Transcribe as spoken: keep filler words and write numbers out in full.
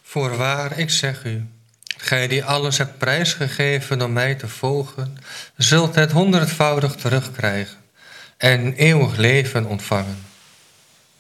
Voorwaar, ik zeg u, gij die alles hebt prijsgegeven om mij te volgen, zult het honderdvoudig terugkrijgen en eeuwig leven ontvangen.